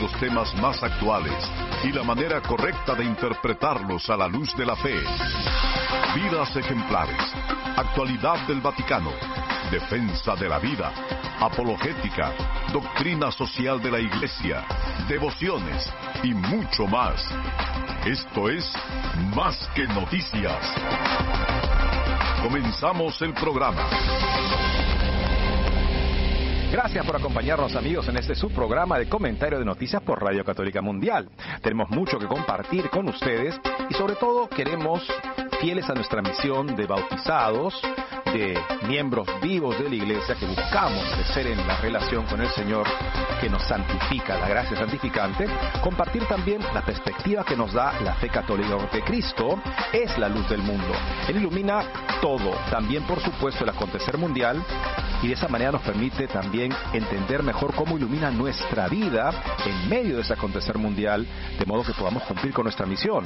los temas más actuales y la manera correcta de interpretarlos a la luz de la fe. Vidas ejemplares, actualidad del Vaticano, defensa de la vida, apologética, doctrina social de la Iglesia, devociones y mucho más. Esto es Más que Noticias. Comenzamos el programa. Gracias por acompañarnos, amigos, en este subprograma de comentario de noticias por Radio Católica Mundial. Tenemos mucho que compartir con ustedes y sobre todo queremos, fieles a nuestra misión de bautizados, de miembros vivos de la Iglesia, que buscamos crecer en la relación con el Señor que nos santifica, la gracia santificante, compartir también la perspectiva que nos da la fe católica, porque Cristo es la luz del mundo. Él ilumina todo, también por supuesto el acontecer mundial, y de esa manera nos permite también entender mejor cómo ilumina nuestra vida en medio de ese acontecer mundial, de modo que podamos cumplir con nuestra misión.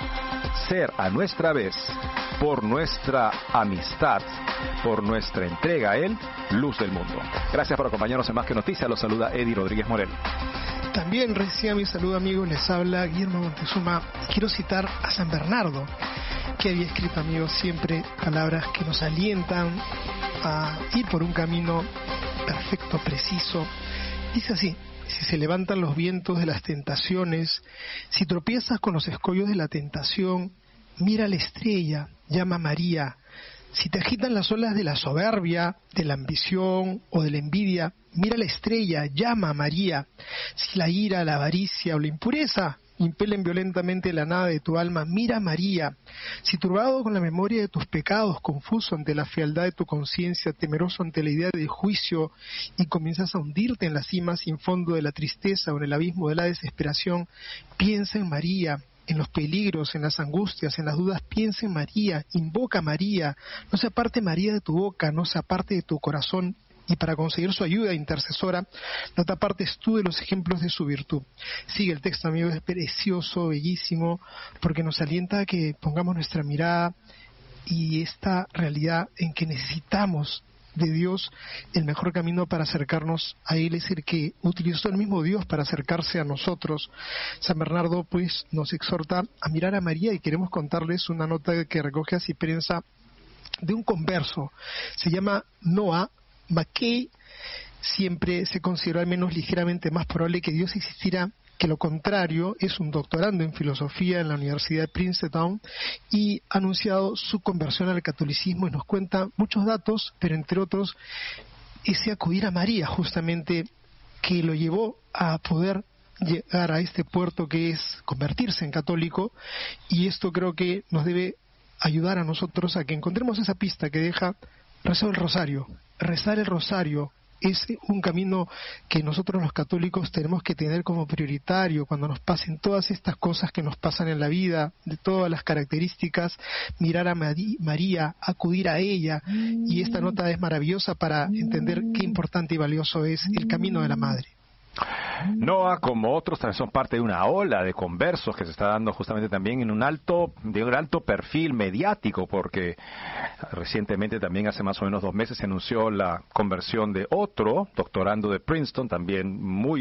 Ser a nuestra vez, por nuestra amistad, por nuestra entrega a Él, luz del mundo. Gracias por acompañarnos en Más que Noticias. Los saluda Eddie Rodríguez Morel. También reciba mi saludo, amigo. Les habla Guillermo Montezuma. Quiero citar a San Bernardo, que había escrito, amigos, siempre palabras que nos alientan a ir por un camino perfecto, preciso. Dice así: si se levantan los vientos de las tentaciones, si tropiezas con los escollos de la tentación, mira la estrella, llama a María. Si te agitan las olas de la soberbia, de la ambición o de la envidia, mira la estrella, llama a María. Si la ira, la avaricia o la impureza impelen violentamente la nave de tu alma, mira a María. Si turbado con la memoria de tus pecados, confuso ante la fealdad de tu conciencia, temeroso ante la idea del juicio, y comienzas a hundirte en la cima sin fondo de la tristeza o en el abismo de la desesperación, piensa en María. En los peligros, en las angustias, en las dudas, piensa en María, invoca a María. No se aparte María de tu boca, no se aparte de tu corazón. Y para conseguir su ayuda intercesora, no te apartes tú de los ejemplos de su virtud. Sigue el texto, amigo, es precioso, bellísimo, porque nos alienta a que pongamos nuestra mirada y esta realidad en que necesitamos de Dios. El mejor camino para acercarnos a Él es el que utilizó el mismo Dios para acercarse a nosotros. San Bernardo pues nos exhorta a mirar a María, y queremos contarles una nota que recoge así prensa de un converso. Se llama Noah Mackay. Siempre se consideró al menos ligeramente más probable que Dios existiera que lo contrario. Es un doctorando en filosofía en la Universidad de Princeton y ha anunciado su conversión al catolicismo, y nos cuenta muchos datos, pero entre otros ese acudir a María justamente que lo llevó a poder llegar a este puerto que es convertirse en católico. Y esto creo que nos debe ayudar a nosotros a que encontremos esa pista que deja rezar el rosario. Rezar el rosario es un camino que nosotros los católicos tenemos que tener como prioritario cuando nos pasen todas estas cosas que nos pasan en la vida, de todas las características. Mirar a María, acudir a ella, y esta nota es maravillosa para entender qué importante y valioso es el camino de la Madre. Noah, como otros, también son parte de una ola de conversos que se está dando justamente también en un alto perfil mediático, porque recientemente, también hace más o menos 2 meses, se anunció la conversión de otro doctorando de Princeton, también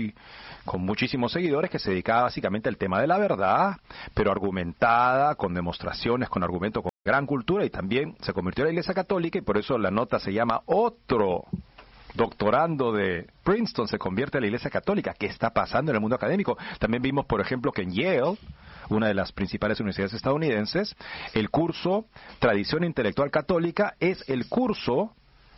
con muchísimos seguidores, que se dedicaba básicamente al tema de la verdad, pero argumentada, con demostraciones, con argumentos, con gran cultura, y también se convirtió en la Iglesia Católica, y por eso la nota se llama Otro doctorando de Princeton se convierte a la Iglesia Católica. ¿Qué está pasando en el mundo académico? También vimos, por ejemplo, que en Yale, una de las principales universidades estadounidenses, el curso Tradición Intelectual Católica es el curso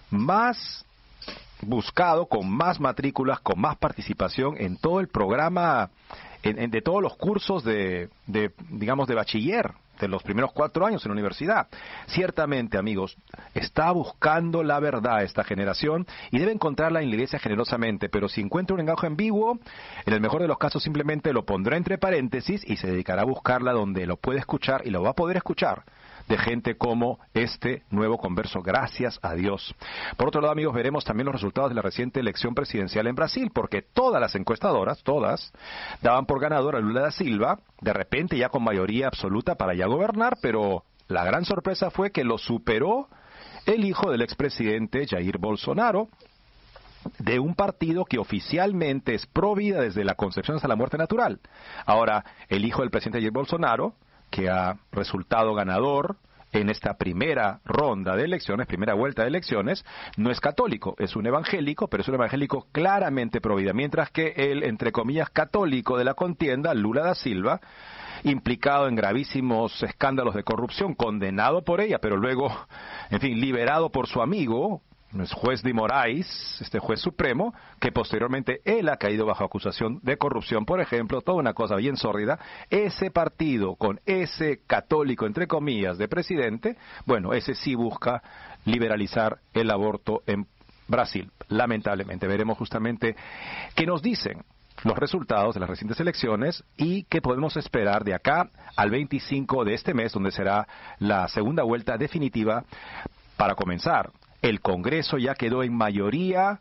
más buscado, con más matrículas, con más participación en todo el programa, de todos los cursos de bachiller, de los primeros 4 años en la universidad. Ciertamente, amigos, está buscando la verdad esta generación y debe encontrarla en la Iglesia generosamente, pero si encuentra un lenguaje ambiguo, en el mejor de los casos simplemente lo pondrá entre paréntesis y se dedicará a buscarla donde lo puede escuchar, y lo va a poder escuchar de gente como este nuevo converso, gracias a Dios. Por otro lado, amigos, veremos también los resultados de la reciente elección presidencial en Brasil, porque todas las encuestadoras, todas, daban por ganador a Lula da Silva, de repente ya con mayoría absoluta para ya gobernar, pero la gran sorpresa fue que lo superó el hijo del expresidente Jair Bolsonaro, de un partido que oficialmente es pro vida desde la concepción hasta la muerte natural. Ahora, el hijo del presidente Jair Bolsonaro, que ha resultado ganador en esta primera ronda de elecciones, primera vuelta de elecciones, no es católico, es un evangélico, pero es un evangélico claramente pro vida, mientras que el, entre comillas, católico de la contienda, Lula da Silva, implicado en gravísimos escándalos de corrupción, condenado por ella, pero luego, en fin, liberado por su amigo, el juez de Moraes, este juez supremo, que posteriormente él ha caído bajo acusación de corrupción, por ejemplo, toda una cosa bien sórdida. Ese partido con ese católico, entre comillas, de presidente, bueno, ese sí busca liberalizar el aborto en Brasil. Lamentablemente, veremos justamente qué nos dicen los resultados de las recientes elecciones y qué podemos esperar de acá al 25 de este mes, donde será la segunda vuelta definitiva para comenzar. El Congreso ya quedó en mayoría,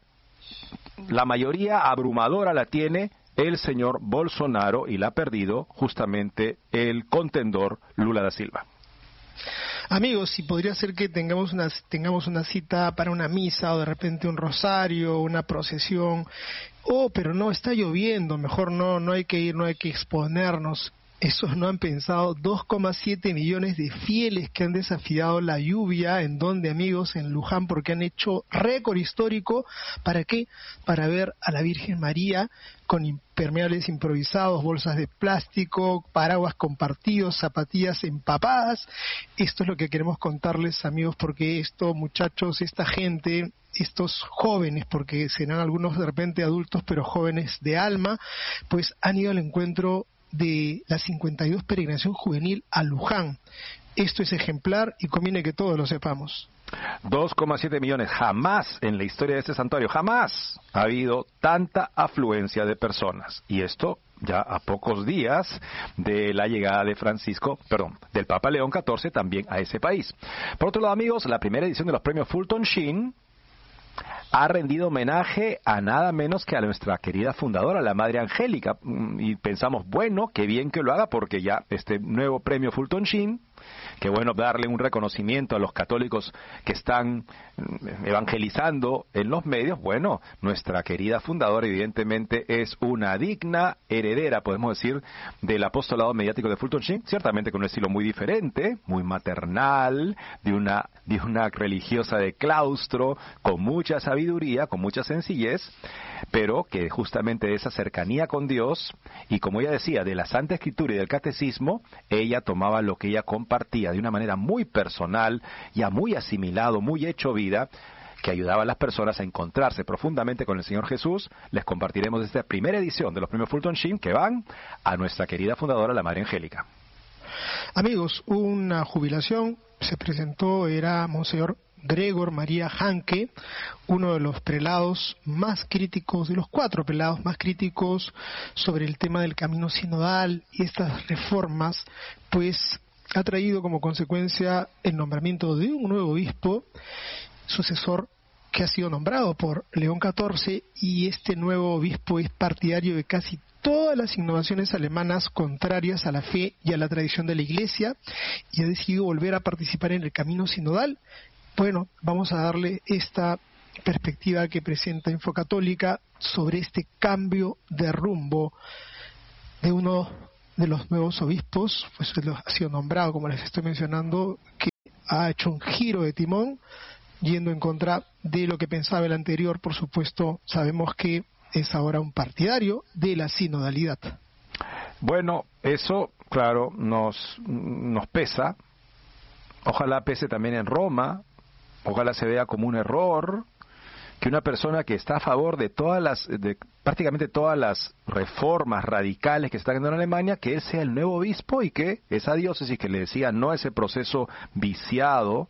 la mayoría abrumadora la tiene el señor Bolsonaro y la ha perdido justamente el contendor Lula da Silva. Amigos, si podría ser que tengamos una cita para una misa o de repente un rosario, una procesión. Pero no, está lloviendo, mejor no hay que ir, no hay que exponernos. Esos no han pensado 2,7 millones de fieles que han desafiado la lluvia. ¿En dónde, amigos? En Luján, porque han hecho récord histórico. ¿Para qué? Para ver a la Virgen María con impermeables improvisados, bolsas de plástico, paraguas compartidos, zapatillas empapadas. Esto es lo que queremos contarles, amigos, porque esto, muchachos, esta gente, estos jóvenes, porque serán algunos de repente adultos, pero jóvenes de alma, pues han ido al encuentro de la 52 peregrinación juvenil a Luján. Esto es ejemplar y conviene que todos lo sepamos. 2,7 millones. Jamás en la historia de este santuario, jamás ha habido tanta afluencia de personas. Y esto ya a pocos días de la llegada de del Papa León XIV también a ese país. Por otro lado, amigos, la primera edición de los premios Fulton Sheen ha rendido homenaje a nada menos que a nuestra querida fundadora, la Madre Angélica, y pensamos, bueno, qué bien que lo haga, porque ya este nuevo premio Fulton Sheen, qué bueno darle un reconocimiento a los católicos que están evangelizando en los medios. Bueno, nuestra querida fundadora evidentemente es una digna heredera, podemos decir, del apostolado mediático de Fulton Sheen, ciertamente con un estilo muy diferente, muy maternal, de una religiosa de claustro, con mucha sabiduría, con mucha sencillez, pero que justamente de esa cercanía con Dios, y como ella decía, de la Santa Escritura y del Catecismo, ella tomaba lo que ella compartía de una manera muy personal, ya muy asimilado, muy hecho vida, que ayudaba a las personas a encontrarse profundamente con el Señor Jesús. Les compartiremos esta primera edición de los premios Fulton Sheen que van a nuestra querida fundadora, la Madre Angélica. Amigos, una jubilación se presentó, era Monseñor Gregor María Hanke, uno de los prelados más críticos, de los 4 prelados más críticos sobre el tema del camino sinodal y estas reformas, pues ha traído como consecuencia el nombramiento de un nuevo obispo, sucesor que ha sido nombrado por León XIV, y este nuevo obispo es partidario de casi todas las innovaciones alemanas contrarias a la fe y a la tradición de la Iglesia, y ha decidido volver a participar en el camino sinodal. Bueno, vamos a darle esta perspectiva que presenta Infocatólica sobre este cambio de rumbo de uno de los nuevos obispos, pues ha sido nombrado, como les estoy mencionando, que ha hecho un giro de timón, yendo en contra de lo que pensaba el anterior. Por supuesto, sabemos que es ahora un partidario de la sinodalidad. Bueno, eso, claro, nos pesa. Ojalá pese también en Roma, ojalá se vea como un error que una persona que está a favor de prácticamente todas las reformas radicales que se están dando en Alemania, que él sea el nuevo obispo y que esa diócesis que le decía no a ese proceso viciado,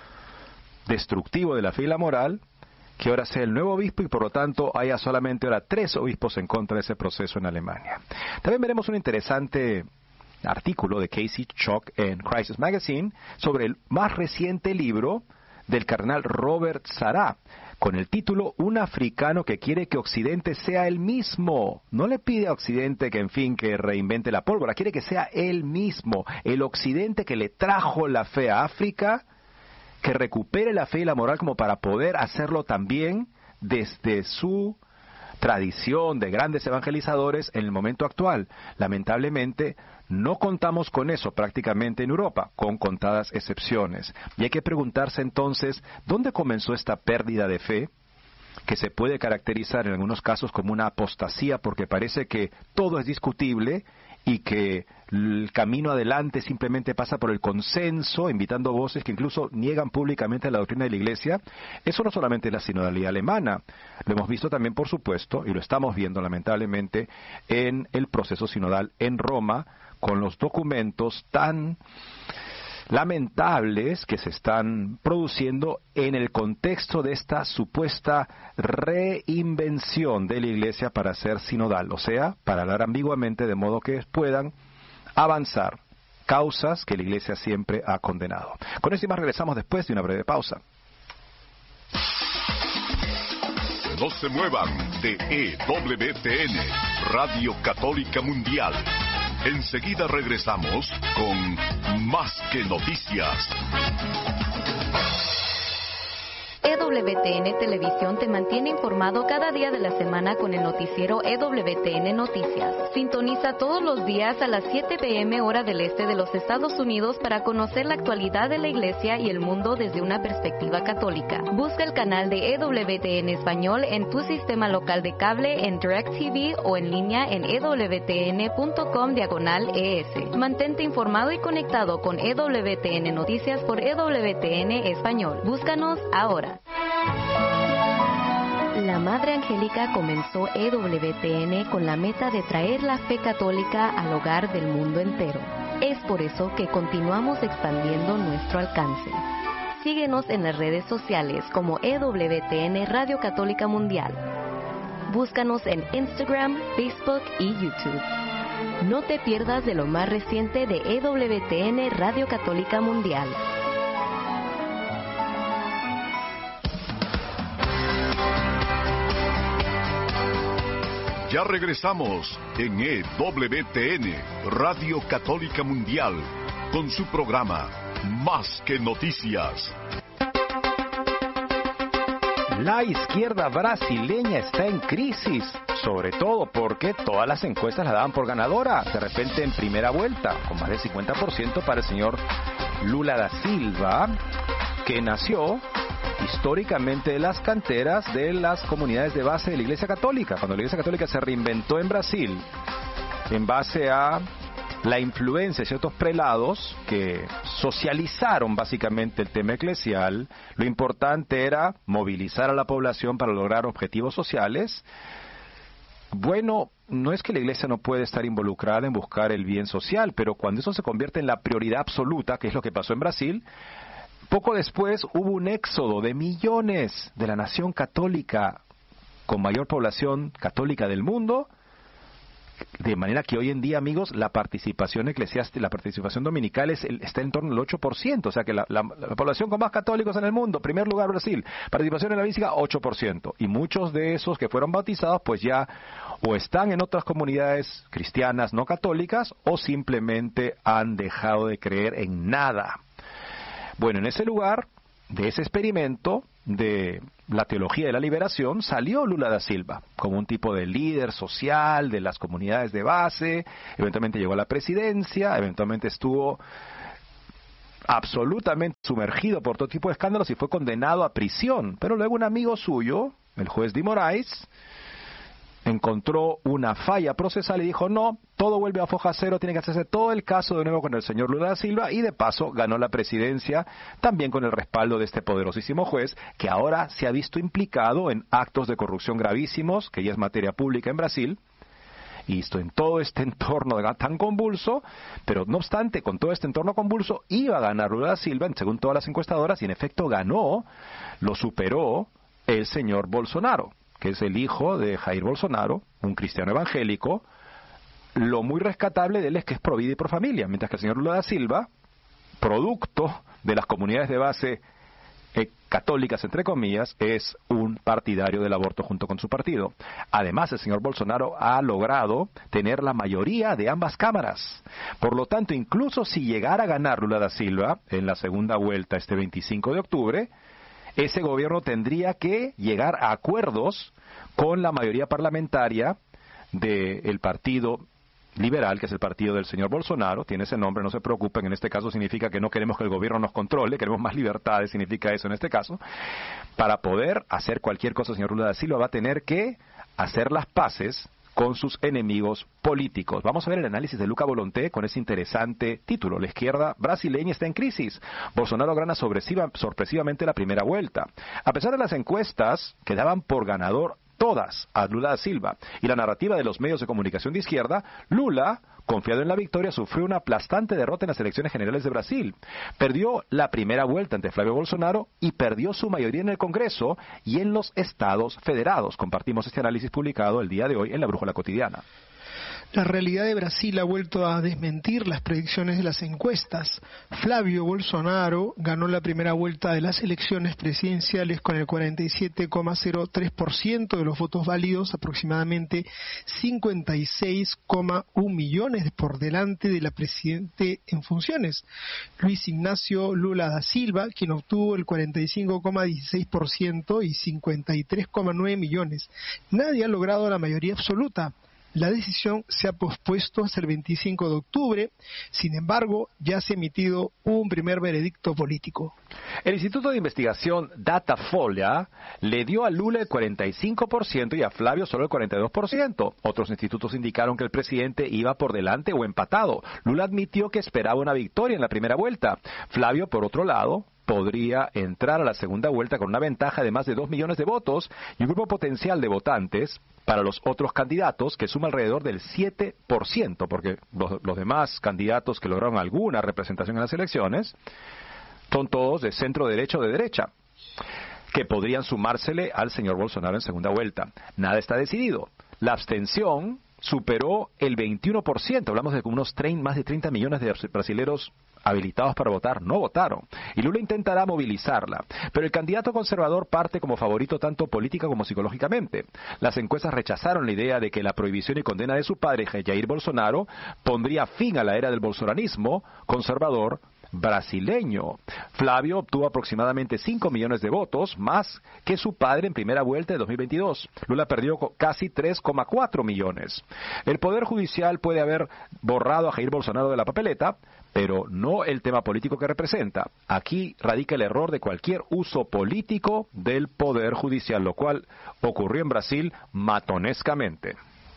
destructivo de la fe y la moral, que ahora sea el nuevo obispo y por lo tanto haya solamente ahora 3 obispos en contra de ese proceso en Alemania. También veremos un interesante artículo de Casey Chock en Crisis Magazine sobre el más reciente libro del cardenal Robert Sarah, con el título Un africano que quiere que Occidente sea él mismo. No le pide a Occidente que, en fin, que reinvente la pólvora, quiere que sea él mismo, el Occidente que le trajo la fe a África, que recupere la fe y la moral como para poder hacerlo también desde su tradición de grandes evangelizadores en el momento actual. Lamentablemente, no contamos con eso prácticamente en Europa, con contadas excepciones. Y hay que preguntarse entonces, ¿dónde comenzó esta pérdida de fe? Que se puede caracterizar en algunos casos como una apostasía, porque parece que todo es discutible y que el camino adelante simplemente pasa por el consenso, invitando voces que incluso niegan públicamente la doctrina de la Iglesia. Eso no solamente es la sinodalidad alemana, lo hemos visto también, por supuesto, y lo estamos viendo lamentablemente en el proceso sinodal en Roma, con los documentos tan lamentables que se están produciendo en el contexto de esta supuesta reinvención de la Iglesia para ser sinodal, o sea, para hablar ambiguamente de modo que puedan avanzar causas que la Iglesia siempre ha condenado. Con esto y más regresamos después de una breve pausa. No se muevan de EWTN, Radio Católica Mundial. Enseguida regresamos con Más que Noticias. EWTN Televisión te mantiene informado cada día de la semana con el noticiero EWTN Noticias. Sintoniza todos los días a las 7 p.m. hora del este de los Estados Unidos para conocer la actualidad de la Iglesia y el mundo desde una perspectiva católica. Busca el canal de EWTN Español en tu sistema local de cable, en DirecTV o en línea en ewtn.com/ES. Mantente informado y conectado con EWTN Noticias por EWTN Español. Búscanos ahora. La Madre Angélica comenzó EWTN con la meta de traer la fe católica al hogar del mundo entero. Es por eso que continuamos expandiendo nuestro alcance. Síguenos en las redes sociales como EWTN Radio Católica Mundial. Búscanos en Instagram, Facebook y YouTube. No te pierdas de lo más reciente de EWTN Radio Católica Mundial. Ya regresamos en EWTN, Radio Católica Mundial, con su programa Más que Noticias. La izquierda brasileña está en crisis, sobre todo porque todas las encuestas la daban por ganadora, de repente en primera vuelta, con más del 50% para el señor Lula da Silva, que nació históricamente de las canteras de las comunidades de base de la Iglesia Católica. Cuando la Iglesia Católica se reinventó en Brasil, en base a la influencia de ciertos prelados que socializaron básicamente el tema eclesial, lo importante era movilizar a la población para lograr objetivos sociales. Bueno, no es que la Iglesia no puede estar involucrada en buscar el bien social, pero cuando eso se convierte en la prioridad absoluta, que es lo que pasó en Brasil, poco después hubo un éxodo de millones de la nación católica con mayor población católica del mundo, de manera que hoy en día, amigos, la participación eclesiástica, la participación dominical está en torno al 8%, o sea que la población con más católicos en el mundo, primer lugar Brasil, participación en la mística 8%, y muchos de esos que fueron bautizados pues ya o están en otras comunidades cristianas no católicas o simplemente han dejado de creer en nada. Bueno, en ese lugar, de ese experimento de la teología de la liberación, salió Lula da Silva como un tipo de líder social de las comunidades de base, eventualmente llegó a la presidencia, eventualmente estuvo absolutamente sumergido por todo tipo de escándalos y fue condenado a prisión. Pero luego un amigo suyo, el juez de Moraes, encontró una falla procesal y dijo, no, todo vuelve a foja cero, tiene que hacerse todo el caso de nuevo con el señor Lula da Silva, y de paso ganó la presidencia también con el respaldo de este poderosísimo juez, que ahora se ha visto implicado en actos de corrupción gravísimos, que ya es materia pública en Brasil, y esto en todo este entorno tan convulso, pero no obstante, con todo este entorno convulso, iba a ganar Lula da Silva, según todas las encuestadoras, y en efecto ganó, lo superó el señor Bolsonaro, que es el hijo de Jair Bolsonaro, un cristiano evangélico. Lo muy rescatable de él es que es pro vida y pro familia, mientras que el señor Lula da Silva, producto de las comunidades de base católicas, entre comillas, es un partidario del aborto junto con su partido. Además, el señor Bolsonaro ha logrado tener la mayoría de ambas cámaras. Por lo tanto, incluso si llegara a ganar Lula da Silva en la segunda vuelta este 25 de octubre, ese gobierno tendría que llegar a acuerdos con la mayoría parlamentaria del partido liberal, que es el partido del señor Bolsonaro. Tiene ese nombre, no se preocupen, en este caso significa que no queremos que el gobierno nos controle, queremos más libertades, significa eso en este caso. Para poder hacer cualquier cosa, el señor Lula da Silva va a tener que hacer las paces con sus enemigos políticos. Vamos a ver el análisis de Luca Volonté con ese interesante título. La izquierda brasileña está en crisis. Bolsonaro gana sorpresivamente la primera vuelta. A pesar de las encuestas que daban por ganador todas a Lula da Silva y la narrativa de los medios de comunicación de izquierda, Lula, confiado en la victoria, sufrió una aplastante derrota en las elecciones generales de Brasil. Perdió la primera vuelta ante Flávio Bolsonaro y perdió su mayoría en el Congreso y en los estados federados. Compartimos este análisis publicado el día de hoy en La Brújula Cotidiana. La realidad de Brasil ha vuelto a desmentir las predicciones de las encuestas. Flávio Bolsonaro ganó la primera vuelta de las elecciones presidenciales con el 47,03% de los votos válidos, aproximadamente 56,1 millones por delante de la presidente en funciones, Luis Ignacio Lula da Silva, quien obtuvo el 45,16% y 53,9 millones. Nadie ha logrado la mayoría absoluta. La decisión se ha pospuesto hasta el 25 de octubre, sin embargo, ya se ha emitido un primer veredicto político. El Instituto de Investigación Datafolha le dio a Lula el 45% y a Flávio solo el 42%. Otros institutos indicaron que el presidente iba por delante o empatado. Lula admitió que esperaba una victoria en la primera vuelta. Flávio, por otro lado, podría entrar a la segunda vuelta con una ventaja de más de 2 millones de votos y un grupo potencial de votantes para los otros candidatos que suma alrededor del 7%, porque los demás candidatos que lograron alguna representación en las elecciones son todos de centro derecha o de derecha, que podrían sumársele al señor Bolsonaro en segunda vuelta. Nada está decidido. La abstención superó el 21%, hablamos de más de 30 millones de brasileños habilitados para votar no votaron, y Lula intentará movilizarla, pero el candidato conservador parte como favorito tanto política como psicológicamente. Las encuestas rechazaron la idea de que la prohibición y condena de su padre, Jair Bolsonaro, pondría fin a la era del bolsonarismo conservador brasileño. Flávio obtuvo aproximadamente 5 millones de votos, más que su padre en primera vuelta de 2022. Lula perdió casi 3,4 millones. El Poder Judicial puede haber borrado a Jair Bolsonaro de la papeleta, pero no el tema político que representa. Aquí radica el error de cualquier uso político del Poder Judicial, lo cual ocurrió en Brasil matonescamente.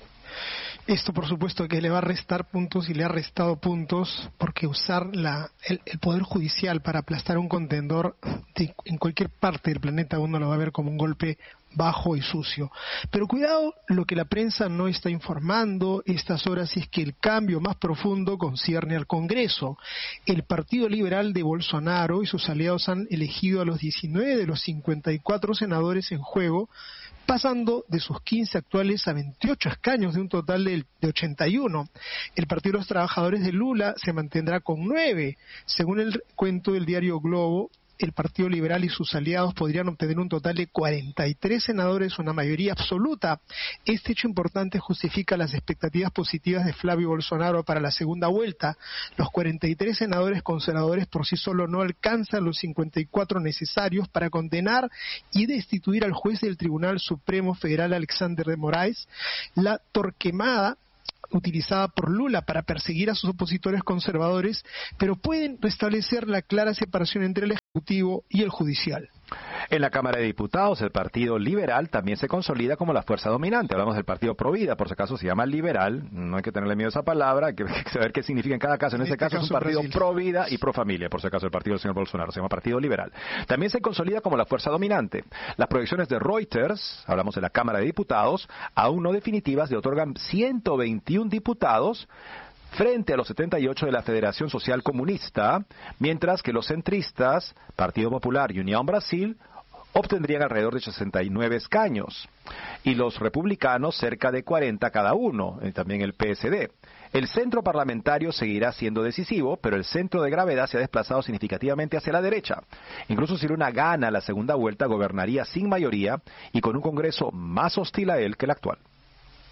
Esto, por supuesto, que le va a restar puntos y le ha restado puntos, porque usar el Poder Judicial para aplastar un contendor en cualquier parte del planeta uno lo va a ver como un golpe bajo y sucio. Pero cuidado, lo que la prensa no está informando estas horas es que el cambio más profundo concierne al Congreso. El Partido Liberal de Bolsonaro y sus aliados han elegido a los 19 de los 54 senadores en juego, pasando de sus 15 actuales a 28 escaños de un total de 81. El Partido de los Trabajadores de Lula se mantendrá con 9. Según el cuento del diario Globo, el Partido Liberal y sus aliados podrían obtener un total de 43 senadores, una mayoría absoluta. Este hecho importante justifica las expectativas positivas de Flávio Bolsonaro para la segunda vuelta. Los 43 senadores conservadores por sí solos no alcanzan los 54 necesarios para condenar y destituir al juez del Tribunal Supremo Federal Alexander de Moraes. La torquemada utilizada por Lula para perseguir a sus opositores conservadores, pero pueden restablecer la clara separación entre el Ejecutivo y el Judicial. En la Cámara de Diputados, el Partido Liberal también se consolida como la fuerza dominante. Hablamos del Partido Provida, por si acaso se llama liberal, no hay que tenerle miedo a esa palabra, hay que saber qué significa en cada caso. En este caso es un partido Provida y Profamilia, por si acaso el partido del señor Bolsonaro se llama Partido Liberal. También se consolida como la fuerza dominante. Las proyecciones de Reuters, hablamos de la Cámara de Diputados, aún no definitivas, le otorgan 121 diputados, frente a los 78 de la Federación Social Comunista, mientras que los centristas, Partido Popular y Unión Brasil, obtendrían alrededor de 69 escaños, y los republicanos cerca de 40 cada uno, también el PSD. El centro parlamentario seguirá siendo decisivo, pero el centro de gravedad se ha desplazado significativamente hacia la derecha. Incluso si Lula gana la segunda vuelta, gobernaría sin mayoría y con un Congreso más hostil a él que el actual.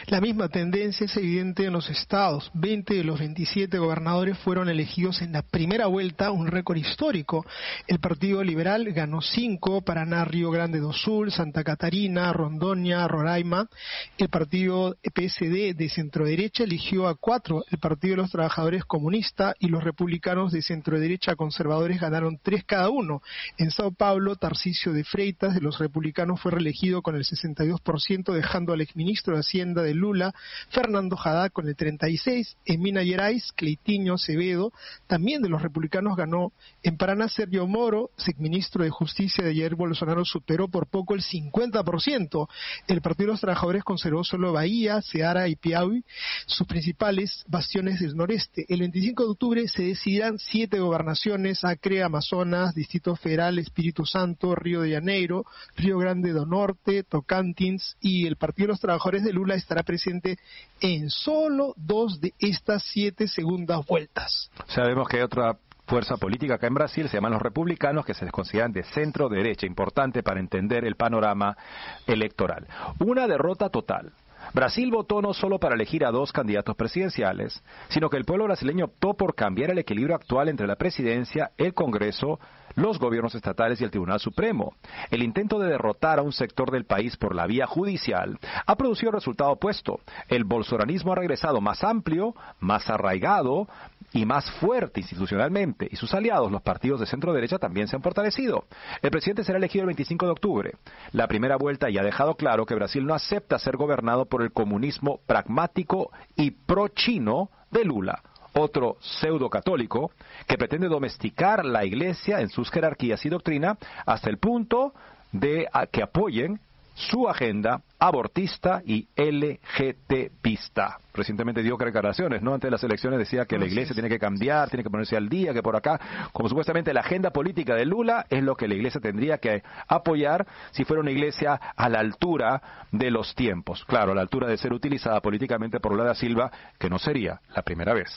La misma tendencia es evidente en los estados. 20 de los 27 gobernadores fueron elegidos en la primera vuelta, un récord histórico. El Partido Liberal ganó 5, Paraná, Río Grande do Sul, Santa Catarina, Rondônia, Roraima. El Partido PSD de centroderecha eligió a 4, el Partido de los Trabajadores Comunista y los republicanos de centroderecha conservadores ganaron 3 cada uno. En Sao Paulo, Tarcísio de Freitas de los republicanos fue reelegido con el 62%, dejando al exministro de Hacienda de Lula, Fernando Haddad, con el 36%. En Minas Gerais, Cleitinho Acevedo, también de los republicanos, ganó. En Paraná, Sergio Moro, exministro de Justicia de Jair Bolsonaro, superó por poco el 50%. El Partido de los Trabajadores conservó solo Bahía, Ceará y Piauí, sus principales bastiones del noreste. El 25 de octubre se decidirán 7 gobernaciones: Acre, Amazonas, Distrito Federal, Espíritu Santo, Río de Janeiro, Río Grande do Norte, Tocantins, y el Partido de los Trabajadores de Lula estará presente en solo 2 de estas 7 segundas vueltas. Sabemos que hay otra fuerza política acá en Brasil, se llaman los republicanos, que se les consideran de centro derecha, importante para entender el panorama electoral. Una derrota total. Brasil votó no solo para elegir a 2 candidatos presidenciales, sino que el pueblo brasileño optó por cambiar el equilibrio actual entre la presidencia, el Congreso, los gobiernos estatales y el Tribunal Supremo. El intento de derrotar a un sector del país por la vía judicial ha producido el resultado opuesto. El bolsonarismo ha regresado más amplio, más arraigado y más fuerte institucionalmente, y sus aliados, los partidos de centro derecha, también se han fortalecido. El presidente será elegido el 25 de octubre. La primera vuelta ya ha dejado claro que Brasil no acepta ser gobernado por el comunismo pragmático y pro-chino de Lula, otro pseudo-católico que pretende domesticar la Iglesia en sus jerarquías y doctrina hasta el punto de que apoyen su agenda abortista y LGTBista. Recientemente dio declaraciones, ¿no? Antes de las elecciones decía que la Iglesia tiene que cambiar, tiene que ponerse al día, que por acá, como supuestamente la agenda política de Lula es lo que la Iglesia tendría que apoyar si fuera una Iglesia a la altura de los tiempos. Claro, a la altura de ser utilizada políticamente por Lula da Silva, que no sería la primera vez.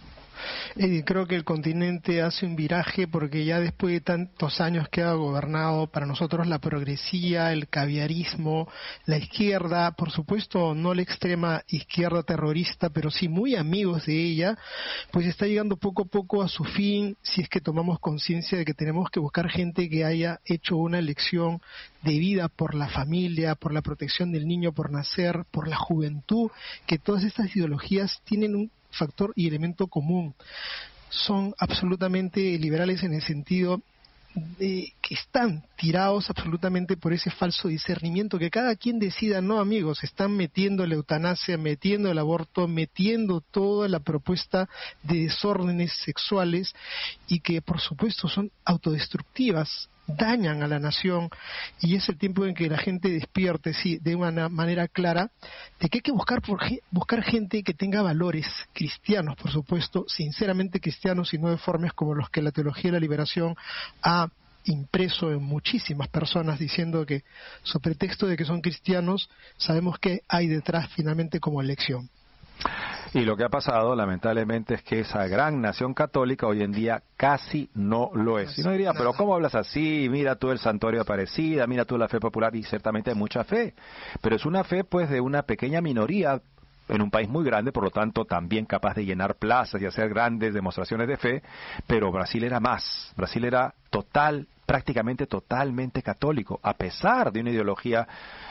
Creo que el continente hace un viraje porque ya después de tantos años que ha gobernado, para nosotros la progresía, el caviarismo, la izquierda, por supuesto no la extrema izquierda terrorista, pero sí muy amigos de ella, pues está llegando poco a poco a su fin, si es que tomamos conciencia de que tenemos que buscar gente que haya hecho una elección de vida por la familia, por la protección del niño por nacer, por la juventud, que todas estas ideologías tienen un factor y elemento común. Son absolutamente liberales en el sentido de que están tirados absolutamente por ese falso discernimiento, que cada quien decida. No, amigos, están metiendo la eutanasia, metiendo el aborto, metiendo toda la propuesta de desórdenes sexuales y que por supuesto son autodestructivas, dañan a la nación, y es el tiempo en que la gente despierte, sí, de una manera clara, de que hay que buscar gente que tenga valores cristianos, por supuesto, sinceramente cristianos y no deformes como los que la teología de la liberación ha impreso en muchísimas personas, diciendo que, sobre pretexto de que son cristianos, sabemos que hay detrás finalmente como elección. Y lo que ha pasado, lamentablemente, es que esa gran nación católica hoy en día casi no lo es. Y no diría, pero ¿cómo hablas así? Mira tú el santuario de Aparecida, mira tú la fe popular, y ciertamente hay mucha fe. Pero es una fe, pues, de una pequeña minoría en un país muy grande, por lo tanto, también capaz de llenar plazas y hacer grandes demostraciones de fe. Pero Brasil era más. Brasil era prácticamente totalmente católico, a pesar de una ideología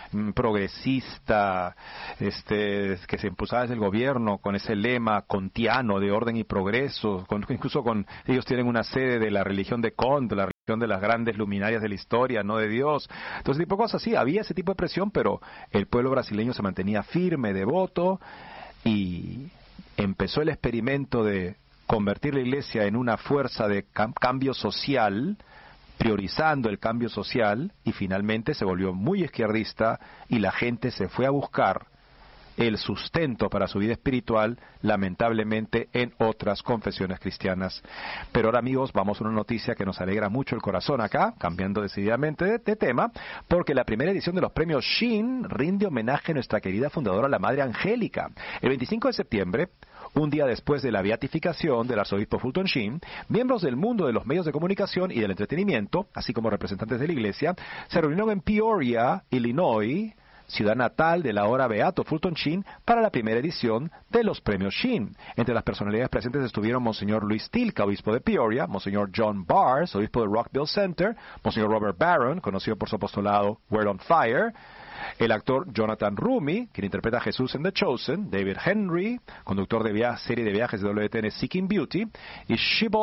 progresista que se impulsaba desde el gobierno con ese lema kantiano de orden y progreso, incluso ellos tienen una sede de la religión de Kant, la religión de las grandes luminarias de la historia, no de Dios. Entonces, tipo de cosas así, había ese tipo de presión, pero el pueblo brasileño se mantenía firme, devoto, y empezó el experimento de convertir la Iglesia en una fuerza de cambio social, priorizando el cambio social, y finalmente se volvió muy izquierdista y la gente se fue a buscar el sustento para su vida espiritual, lamentablemente, en otras confesiones cristianas. Pero ahora, amigos, vamos a una noticia que nos alegra mucho el corazón acá, cambiando decididamente de tema, porque la primera edición de los premios Shin rinde homenaje a nuestra querida fundadora, la Madre Angélica. El 25 de septiembre, un día después de la beatificación del arzobispo Fulton Sheen, miembros del mundo de los medios de comunicación y del entretenimiento, así como representantes de la Iglesia, se reunieron en Peoria, Illinois, ciudad natal del ahora beato Fulton Sheen, para la primera edición de los premios Sheen. Entre las personalidades presentes estuvieron Monseñor Luis Tilca, obispo de Peoria, Monseñor John Bars, obispo de Rockville Center, Monseñor Robert Barron, conocido por su apostolado Word on Fire, el actor Jonathan Rumi, quien interpreta a Jesús en The Chosen, David Henry, conductor de serie de viajes de WTN Seeking Beauty, y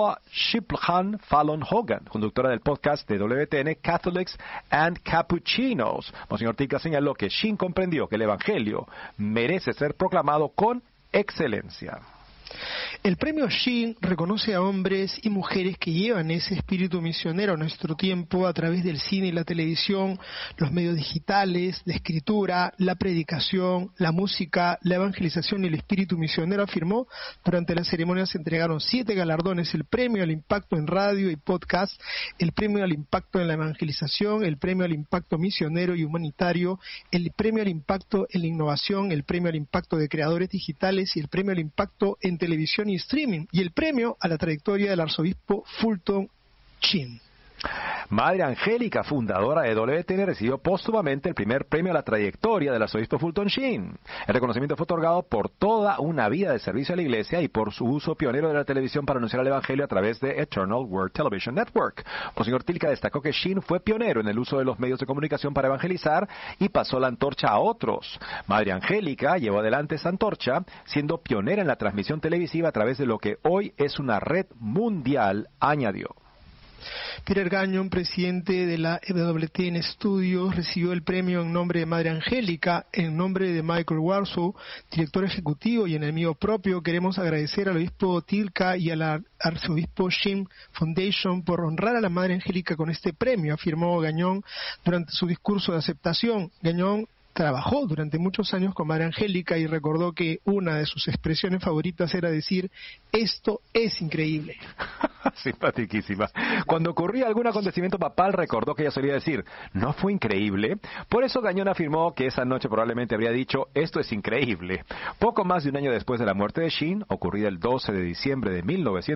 Shibhan Fallon Hogan, conductora del podcast de WTN Catholics and Cappuccinos. Monseñor Tilca señaló que Sheen comprendió que el Evangelio merece ser proclamado con excelencia. El premio Sheen reconoce a hombres y mujeres que llevan ese espíritu misionero a nuestro tiempo a través del cine y la televisión, los medios digitales, la escritura, la predicación, la música, la evangelización y el espíritu misionero, afirmó. Durante la ceremonia se entregaron 7 galardones: el premio al impacto en radio y podcast, el premio al impacto en la evangelización, el premio al impacto misionero y humanitario, el premio al impacto en la innovación, el premio al impacto de creadores digitales y el premio al impacto en televisión y streaming, y el premio a la trayectoria del arzobispo Fulton Sheen. Madre Angélica, fundadora de WTN, recibió póstumamente el primer premio a la trayectoria del arzobispo Fulton Sheen. El reconocimiento fue otorgado por toda una vida de servicio a la Iglesia y por su uso pionero de la televisión para anunciar el Evangelio a través de Eternal Word Television Network. Monseñor Tilca destacó que Sheen fue pionero en el uso de los medios de comunicación para evangelizar y pasó la antorcha a otros. Madre Angélica llevó adelante esa antorcha, siendo pionera en la transmisión televisiva a través de lo que hoy es una red mundial, añadió. Peter Gagnon, presidente de la EWTN Studios, recibió el premio en nombre de Madre Angélica. En nombre de Michael Warsaw, director ejecutivo, y en el mío propio, queremos agradecer al obispo Tilca y al arzobispo Sheen Foundation por honrar a la Madre Angélica con este premio, afirmó Gagnon durante su discurso de aceptación. Gagnon trabajó durante muchos años con Madre Angélica y recordó que una de sus expresiones favoritas era decir: esto es increíble. Simpaticísima. Cuando ocurría algún acontecimiento papal, recordó que ella solía decir: ¿no fue increíble? Por eso Gagnon afirmó que esa noche probablemente habría dicho: esto es increíble. Poco más de un año después de la muerte de Sheen, ocurrida el 12 de diciembre de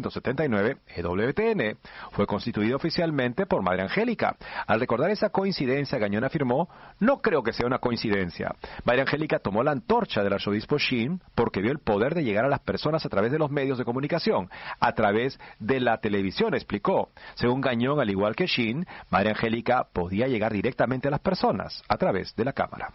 1979, EWTN fue constituido oficialmente por Madre Angélica. Al recordar esa coincidencia, Gagnon afirmó: no creo que sea una coincidencia. Madre Angélica tomó la antorcha del arzobispo Sheen porque vio el poder de llegar a las personas a través de los medios de comunicación, a través de la televisión, explicó. Según Gagnon, al igual que Sheen, Madre Angélica podía llegar directamente a las personas a través de la cámara.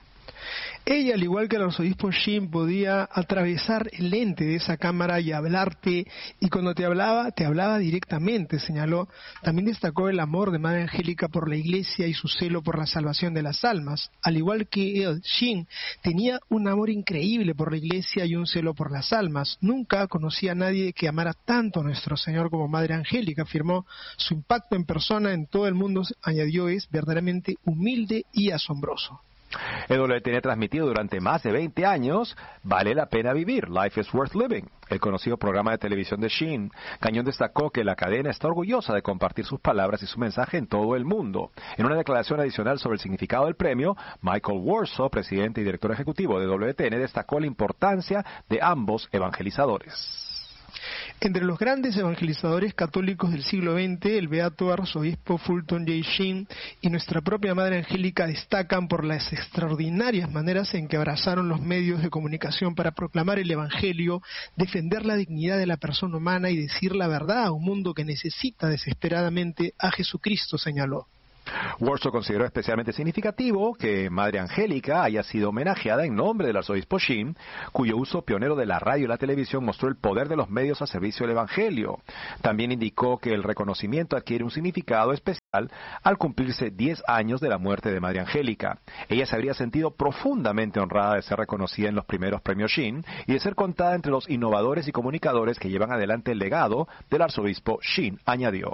Ella, al igual que el arzobispo Sheen, podía atravesar el lente de esa cámara y hablarte, y cuando te hablaba directamente, señaló. También destacó el amor de Madre Angélica por la Iglesia y su celo por la salvación de las almas. Al igual que él, Sheen tenía un amor increíble por la Iglesia y un celo por las almas. Nunca conocí a nadie que amara tanto a nuestro Señor como Madre Angélica, afirmó. Su impacto en persona en todo el mundo, añadió, es verdaderamente humilde y asombroso. EWTN ha transmitido durante más de 20 años Vale la pena vivir, Life is Worth Living, el conocido programa de televisión de Sheen. Gagnon destacó que la cadena está orgullosa de compartir sus palabras y su mensaje en todo el mundo. En una declaración adicional sobre el significado del premio, Michael Warsaw, presidente y director ejecutivo de EWTN, destacó la importancia de ambos evangelizadores. Entre los grandes evangelizadores católicos del siglo XX, el beato arzobispo Fulton J. Sheen y nuestra propia Madre Angélica destacan por las extraordinarias maneras en que abrazaron los medios de comunicación para proclamar el Evangelio, defender la dignidad de la persona humana y decir la verdad a un mundo que necesita desesperadamente a Jesucristo, señaló. Warsaw consideró especialmente significativo que Madre Angélica haya sido homenajeada en nombre del arzobispo Sheen, cuyo uso pionero de la radio y la televisión mostró el poder de los medios a servicio del Evangelio. También indicó que el reconocimiento adquiere un significado especial al cumplirse 10 años de la muerte de Madre Angélica. Ella se habría sentido profundamente honrada de ser reconocida en los primeros premios Sheen y de ser contada entre los innovadores y comunicadores que llevan adelante el legado del arzobispo Sheen, añadió.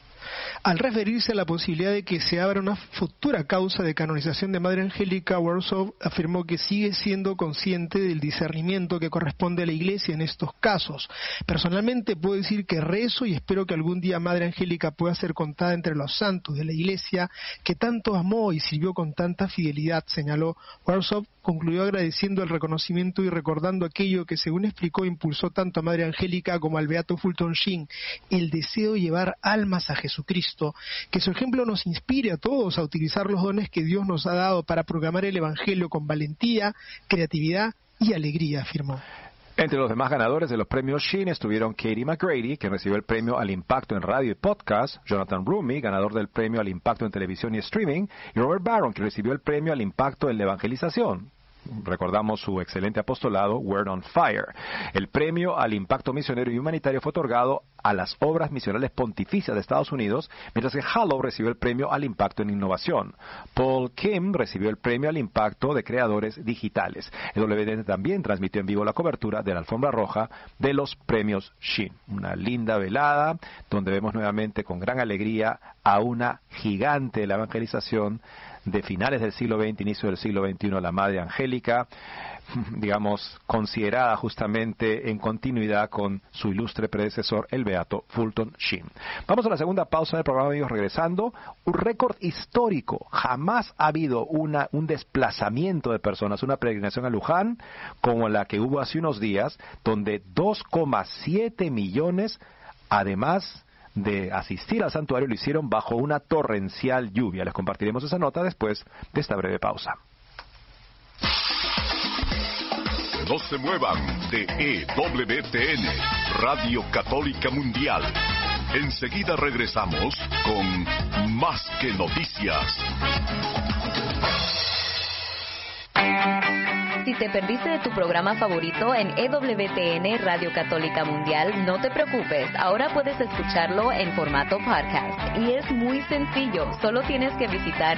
Al referirse a la posibilidad de que se abra una futura causa de canonización de Madre Angélica, Warsaw afirmó que sigue siendo consciente del discernimiento que corresponde a la Iglesia en estos casos. Personalmente puedo decir que rezo y espero que algún día Madre Angélica pueda ser contada entre los santos de la Iglesia que tanto amó y sirvió con tanta fidelidad, señaló. Warsaw concluyó agradeciendo el reconocimiento y recordando aquello que, según explicó, impulsó tanto a Madre Angélica como al beato Fulton Sheen, el deseo de llevar almas a Jesús. Jesucristo, que su ejemplo nos inspire a todos a utilizar los dones que Dios nos ha dado para proclamar el Evangelio con valentía, creatividad y alegría, afirmó. Entre los demás ganadores de los premios Sheen estuvieron Katie McGrady, que recibió el premio al impacto en radio y podcast, Jonathan Roumie, ganador del premio al impacto en televisión y streaming, y Robert Barron, que recibió el premio al impacto en la evangelización. Recordamos su excelente apostolado, Word on Fire. El premio al impacto misionero y humanitario fue otorgado a las obras misionales pontificias de Estados Unidos, mientras que Hallow recibió el premio al impacto en innovación. Paul Kim recibió el premio al impacto de creadores digitales. El WDN también transmitió en vivo la cobertura de la alfombra roja de los premios Sheen. Una linda velada donde vemos nuevamente con gran alegría a una gigante de la evangelización de finales del siglo XX, inicio del siglo XXI, la Madre Angélica, digamos, considerada justamente en continuidad con su ilustre predecesor, el beato Fulton Sheen. Vamos a la segunda pausa del programa, amigos, regresando. Un récord histórico. Jamás ha habido un desplazamiento de personas, una peregrinación a Luján, como la que hubo hace unos días, donde 2,7 millones, además de asistir al santuario, lo hicieron bajo una torrencial lluvia. Les compartiremos esa nota después de esta breve pausa. No se muevan de EWTN, Radio Católica Mundial. Enseguida regresamos con Más que Noticias. Si te perdiste de tu programa favorito en EWTN Radio Católica Mundial, no te preocupes, ahora puedes escucharlo en formato podcast. Y es muy sencillo, solo tienes que visitar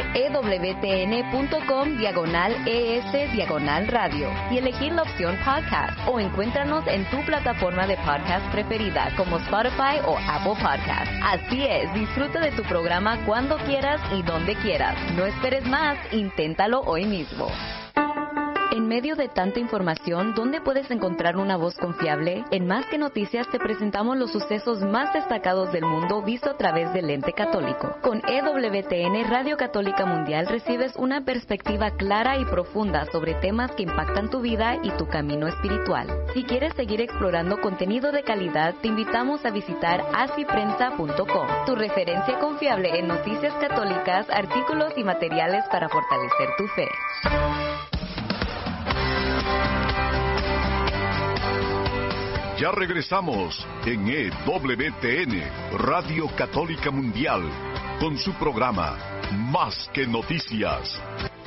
ewtn.com/ES/radio y elegir la opción podcast, o encuéntranos en tu plataforma de podcast preferida como Spotify o Apple Podcast. Así es, disfruta de tu programa cuando quieras y donde quieras. No esperes más, inténtalo hoy mismo. En medio de tanta información, ¿dónde puedes encontrar una voz confiable? En Más que Noticias te presentamos los sucesos más destacados del mundo visto a través del lente católico. Con EWTN Radio Católica Mundial recibes una perspectiva clara y profunda sobre temas que impactan tu vida y tu camino espiritual. Si quieres seguir explorando contenido de calidad, te invitamos a visitar asiprensa.com, tu referencia confiable en noticias católicas, artículos y materiales para fortalecer tu fe. Ya regresamos en EWTN, Radio Católica Mundial, con su programa Más que Noticias.